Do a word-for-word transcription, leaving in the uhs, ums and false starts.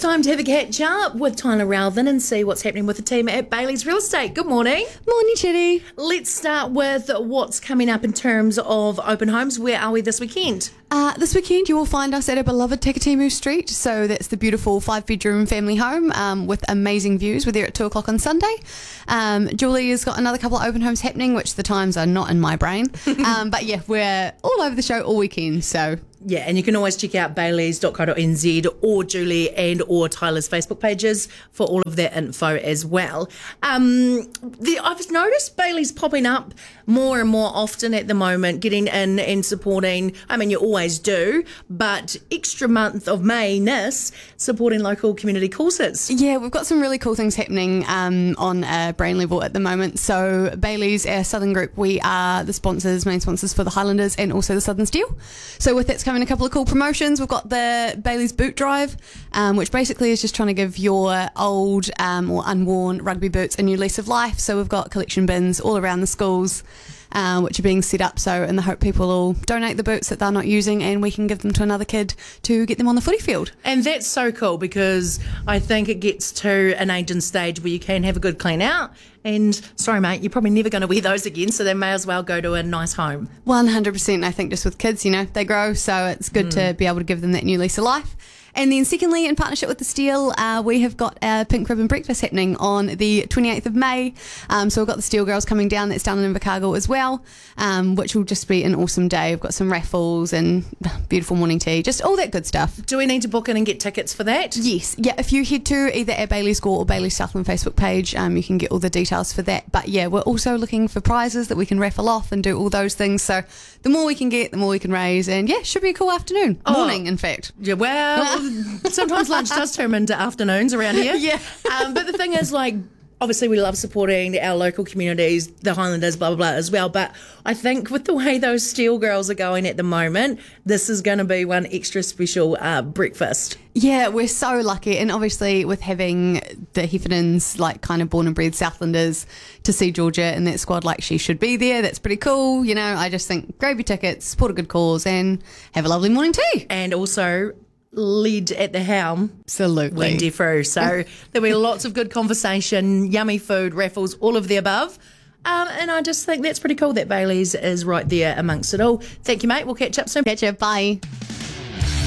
time to have a catch up with Tyler Ralvin and see what's happening with the team at Bailey's Real Estate. Good morning. Morning, Chitty. Let's start with what's coming up in terms of open homes. Where are we this weekend? Uh, this weekend you will find us at our beloved Takatimu Street. So that's the beautiful five-bedroom family home um, with amazing views. We're there at two o'clock on Sunday. Um, Julie has got another couple of open homes happening, which the times are not in my brain. um, but yeah, we're all over the show all weekend. So yeah, and you can always check out baileys dot co dot n z or Julie and or Tyler's Facebook pages for all of that info as well. Um, the, I've noticed Bailey's popping up more and more often at the moment, getting in and supporting. I mean, you always do, but extra month of May-ness supporting local community causes. yeah, we've got some really cool things happening um, on a brain level at the moment. So Bailey's, our Southern group, we are the sponsors, main sponsors for the Highlanders and also the Southern Steel. So with that's coming a couple of cool promotions. We've got the Bailey's Boot Drive, um, which basically is just trying to give your old um, or unworn rugby boots a new lease of life. So we've got collection bins all around the schools, uh, which are being set up. So in the hope people will donate the boots that they're not using and we can give them to another kid to get them on the footy field. And that's so cool because I think it gets to an age and stage where you can have a good clean out. And sorry, mate, you're probably never going to wear those again, so they may as well go to a nice home. one hundred percent. I think just with kids, you know, they grow, so it's good mm. to be able to give them that new lease of life. And then secondly, in partnership with the Steel, uh, we have got our Pink Ribbon Breakfast happening on the twenty-eighth of May. Um, so we've got the Steel Girls coming down. That's down in Invercargill as well, um, which will just be an awesome day. We've got some raffles and beautiful morning tea, just all that good stuff. Do we need to book in and get tickets for that? Yes. Yeah, if you head to either our Bailey's Gore or Bailey's Southland Facebook page, um, you can get all the details for that. But yeah, we're also looking for prizes that we can raffle off and do all those things. So the more we can get, the more we can raise. And yeah, should be a cool afternoon. Oh. Morning, in fact. Yeah, well, sometimes lunch does turn into afternoons around here. Yeah. Um, but the thing is, like, obviously we love supporting our local communities, the Highlanders, blah, blah, blah, as well. But I think with the way those Steel Girls are going at the moment, this is going to be one extra special uh, breakfast. Yeah, we're so lucky. And obviously with having the Heffernans, like kind of born and bred Southlanders, to see Georgia in that squad like she should be there, that's pretty cool. You know, I just think grab your tickets, support a good cause and have a lovely morning tea. And also lead at the helm. Absolutely. Wendy Frew. So there'll be lots of good conversation, yummy food, raffles, all of the above. Um, and I just think that's pretty cool that Bailey's is right there amongst it all. Thank you, mate. We'll catch up soon. Catch you. Bye.